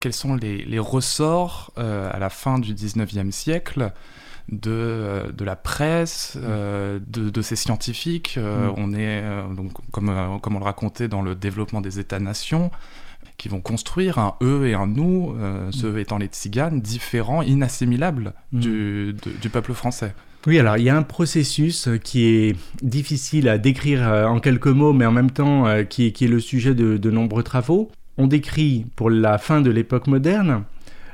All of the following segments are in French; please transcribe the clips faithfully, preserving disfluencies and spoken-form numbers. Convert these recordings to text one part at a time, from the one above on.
quels sont les, les ressorts euh, à la fin du dix-neuvième siècle de, de la presse, euh, de, de ces scientifiques. Euh, mmh. On est, euh, donc, comme, euh, comme on le racontait dans le développement des États-nations, qui vont construire un eux et un nous, euh, ce eux étant les tziganes, différents, inassimilables mmh. du, de, du peuple français. Oui, alors il y a un processus qui est difficile à décrire en quelques mots, mais en même temps euh, qui, est, qui est le sujet de, de nombreux travaux. On décrit, pour la fin de l'époque moderne,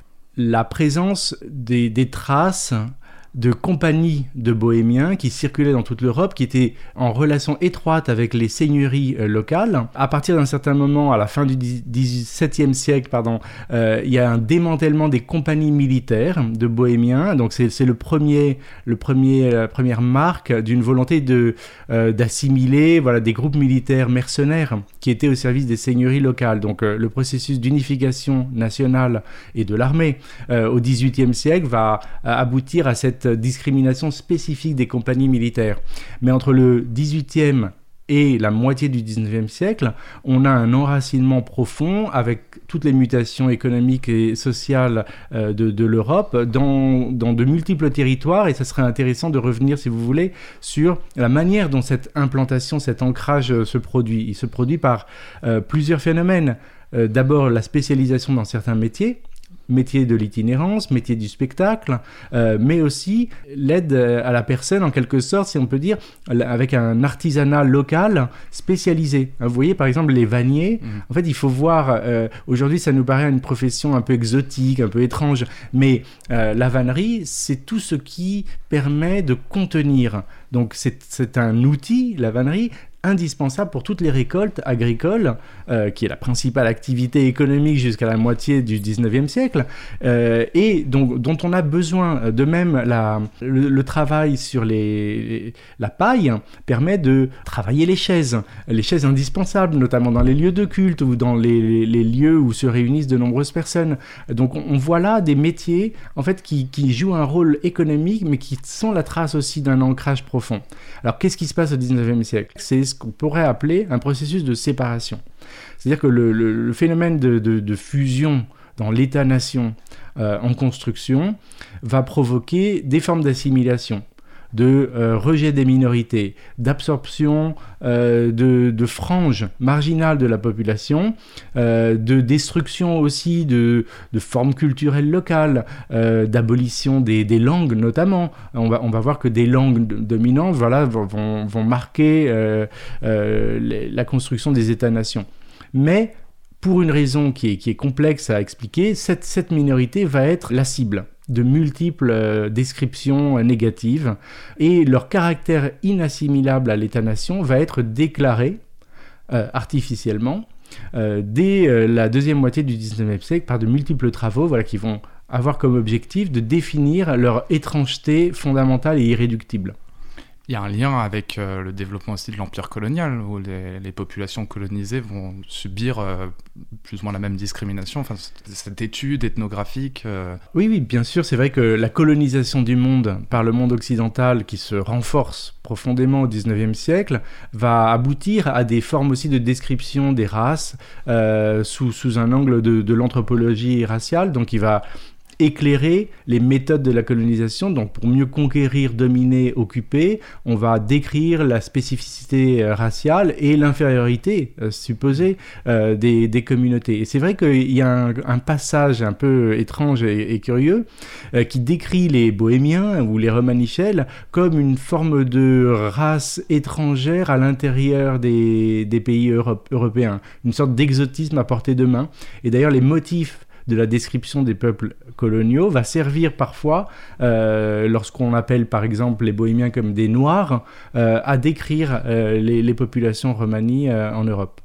la présence des, des traces de compagnies de bohémiens qui circulaient dans toute l'Europe, qui étaient en relation étroite avec les seigneuries euh, locales. À partir d'un certain moment, à la fin du dix-septième siècle, pardon, euh, il y a un démantèlement des compagnies militaires de bohémiens. Donc c'est, c'est le premier, le premier, la première marque d'une volonté de, euh, d'assimiler voilà, des groupes militaires mercenaires qui étaient au service des seigneuries locales. Donc euh, le processus d'unification nationale et de l'armée euh, au dix-huitième siècle va euh, aboutir à cette discrimination spécifique des compagnies militaires. Mais entre le dix-huitième et la moitié du dix-neuvième siècle, on a un enracinement profond avec toutes les mutations économiques et sociales euh, de, de l'Europe dans, dans de multiples territoires, et ça serait intéressant de revenir, si vous voulez, sur la manière dont cette implantation, cet ancrage euh, se produit. Il se produit par euh, plusieurs phénomènes. Euh, d'abord, la spécialisation dans certains métiers, métier de l'itinérance, métier du spectacle, euh, mais aussi l'aide à la personne, en quelque sorte, si on peut dire, avec un artisanat local spécialisé. Vous voyez, par exemple, les vanniers. Mmh. En fait, il faut voir, euh, aujourd'hui, ça nous paraît une profession un peu exotique, un peu étrange, mais euh, la vannerie, c'est tout ce qui permet de contenir. Donc, c'est, c'est un outil, la vannerie, indispensable pour toutes les récoltes agricoles, euh, qui est la principale activité économique jusqu'à la moitié du dix-neuvième siècle, euh, et donc, dont on a besoin. De même, la, le, le travail sur les, les, la paille permet de travailler les chaises, les chaises indispensables, notamment dans les lieux de culte ou dans les, les, les lieux où se réunissent de nombreuses personnes. Donc on, on voit là des métiers en fait, qui, qui jouent un rôle économique, mais qui sont la trace aussi d'un ancrage profond. Alors qu'est-ce qui se passe au dix-neuvième siècle ? C'est ce qu'on pourrait appeler un processus de séparation. C'est-à-dire que le, le, le phénomène de, de, de fusion dans l'État-nation euh, en construction va provoquer des formes d'assimilation, de euh, rejet des minorités, d'absorption euh, de, de franges marginales de la population, euh, de destruction aussi de, de formes culturelles locales, euh, d'abolition des, des langues notamment. On va, on va voir que des langues dominantes voilà, vont, vont marquer euh, euh, les, la construction des États-nations. Mais pour une raison qui est, qui est complexe à expliquer, cette, cette minorité va être la cible de multiples euh, descriptions euh, négatives, et leur caractère inassimilable à l'État-nation va être déclaré euh, artificiellement euh, dès euh, la deuxième moitié du dix-neuvième siècle par de multiples travaux voilà, qui vont avoir comme objectif de définir leur étrangeté fondamentale et irréductible. Il y a un lien avec euh, le développement aussi de l'empire colonial, où les, les populations colonisées vont subir euh, plus ou moins la même discrimination, enfin, cette étude ethnographique. Euh... Oui, oui, bien sûr, c'est vrai que la colonisation du monde par le monde occidental, qui se renforce profondément au dix-neuvième siècle, va aboutir à des formes aussi de description des races euh, sous, sous un angle de, de l'anthropologie raciale, donc il va éclairer les méthodes de la colonisation. Donc pour mieux conquérir, dominer, occuper, on va décrire la spécificité euh, raciale et l'infériorité euh, supposée euh, des, des communautés. Et c'est vrai qu'il y a un, un passage un peu étrange et, et curieux euh, qui décrit les bohémiens ou les romanichels comme une forme de race étrangère à l'intérieur des, des pays Europe, européens, une sorte d'exotisme à portée de main. Et d'ailleurs les motifs de la description des peuples coloniaux va servir parfois, euh, lorsqu'on appelle par exemple les bohémiens comme des noirs, euh, à décrire euh, les, les populations romanies euh, en Europe.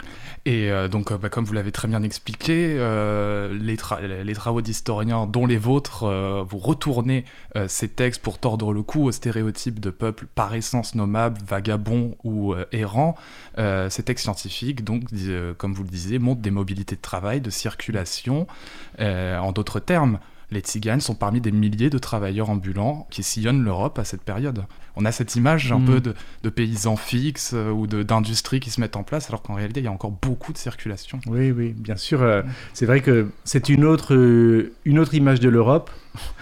Et euh, donc, euh, bah, comme vous l'avez très bien expliqué, euh, les, tra- les travaux d'historiens, dont les vôtres, euh, vous retournez euh, ces textes pour tordre le cou aux stéréotypes de peuples par essence nommables, vagabonds ou euh, errants. Euh, ces textes scientifiques, donc, euh, comme vous le disiez, montrent des mobilités de travail, de circulation. Euh, en d'autres termes, Les tziganes sont parmi des milliers de travailleurs ambulants qui sillonnent l'Europe à cette période. On a cette image un mmh. peu de, de paysans fixes euh, ou de, d'industries qui se mettent en place, alors qu'en réalité, il y a encore beaucoup de circulation. Oui, oui, bien sûr. Euh, c'est vrai que c'est une autre, euh, une autre image de l'Europe.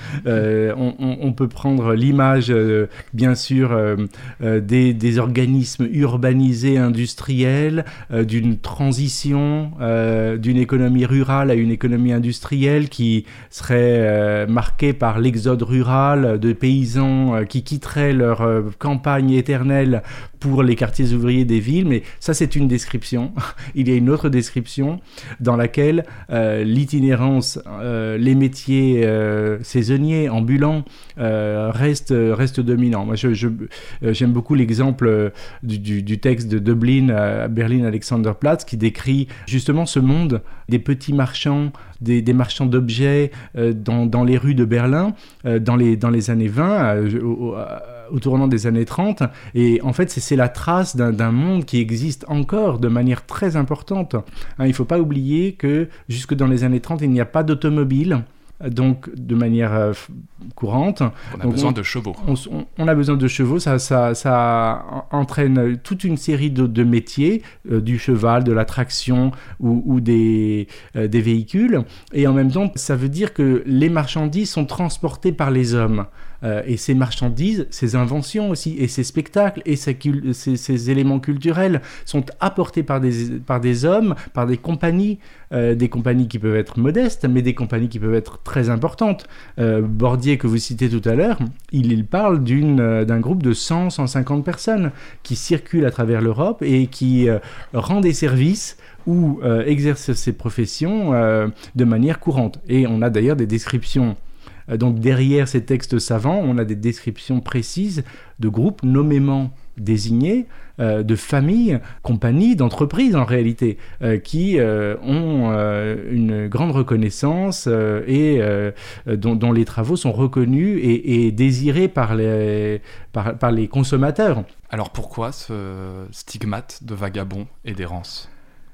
Euh, on, on, on peut prendre l'image, euh, bien sûr, euh, euh, des, des organismes urbanisés industriels, euh, d'une transition euh, d'une économie rurale à une économie industrielle qui serait euh, marquée par l'exode rural de paysans euh, qui quitteraient leur euh, campagne éternelle pour les quartiers ouvriers des villes. Mais ça, c'est une description. Il y a une autre description dans laquelle euh, l'itinérance, euh, les métiers euh, saisonniers, ambulants, euh, restent, restent dominants. Moi, je, je, euh, j'aime beaucoup l'exemple du, du, du texte de Dublin à Berlin Alexanderplatz qui décrit justement ce monde des petits marchands, des, des marchands d'objets euh, dans, dans les rues de Berlin euh, dans, les, dans les années vingt, euh, au, au tournant des années trente. Et en fait, c'est, c'est la trace d'un, d'un monde qui existe encore de manière très importante. Hein, il ne faut pas oublier que jusque dans les années trente, il n'y a pas d'automobile. Donc, de manière euh, courante. On a donc, besoin on, de chevaux. On, on, on a besoin de chevaux. Ça, ça, ça entraîne toute une série de, de métiers, euh, du cheval, de la traction ou, ou des, euh, des véhicules. Et en même temps, ça veut dire que les marchandises sont transportées par les hommes. Euh, et ces marchandises, ces inventions aussi, et ces spectacles, et ces, cul- ces, ces éléments culturels sont apportés par des, par des hommes, par des compagnies, euh, des compagnies qui peuvent être modestes, mais des compagnies qui peuvent être très importantes. Euh, Bordier, que vous citez tout à l'heure, il, il parle d'une, euh, d'un groupe de cent à cent cinquante personnes qui circulent à travers l'Europe et qui euh, rend des services ou euh, exercent ces professions euh, de manière courante. Et on a d'ailleurs des descriptions. Donc derrière ces textes savants, on a des descriptions précises de groupes nommément désignés, euh, de familles, compagnies, d'entreprises en réalité, euh, qui euh, ont euh, une grande reconnaissance euh, et euh, dont, dont les travaux sont reconnus et, et désirés par les, par, par les consommateurs. Alors pourquoi ce stigmate de vagabond et d'errance ?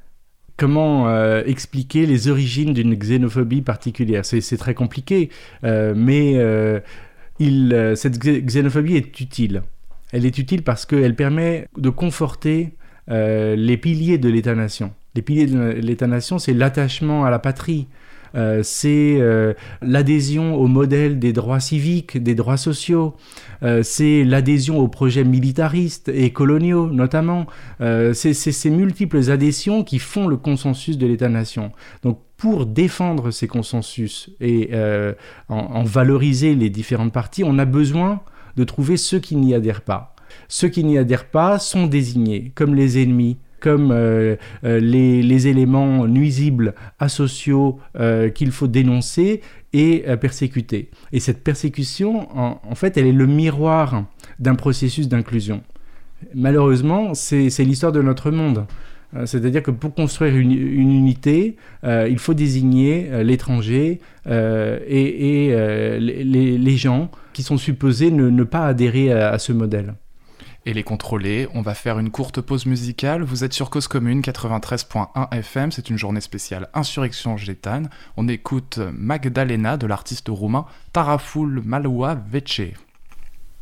Comment euh, expliquer les origines d'une xénophobie particulière ? C'est, c'est très compliqué, euh, mais euh, il, euh, cette xénophobie est utile. Elle est utile parce qu'elle permet de conforter euh, les piliers de l'État-nation. Les piliers de l'État-nation, c'est l'attachement à la patrie, euh, c'est euh, l'adhésion au modèle des droits civiques, des droits sociaux, euh, c'est l'adhésion aux projets militaristes et coloniaux notamment. Euh, c'est, c'est ces multiples adhésions qui font le consensus de l'État-nation. Donc pour défendre ces consensus et euh, en, en valoriser les différentes parties, on a besoin de trouver ceux qui n'y adhèrent pas. Ceux qui n'y adhèrent pas sont désignés comme les ennemis, comme euh, euh, les, les éléments nuisibles, asociaux euh, qu'il faut dénoncer et euh, persécuter. Et cette persécution, en, en fait, elle est le miroir d'un processus d'inclusion. Malheureusement, c'est, c'est l'histoire de notre monde. C'est-à-dire que pour construire une, une unité, euh, il faut désigner euh, l'étranger euh, et, et euh, les, les gens qui sont supposés ne, ne pas adhérer à, à ce modèle. Et les contrôler. On va faire une courte pause musicale. Vous êtes sur Cause Commune quatre-vingt-treize point un F M. C'est une journée spéciale Insurrection Gétane. On écoute Magdalena de l'artiste roumain Taraful Maloua Vece.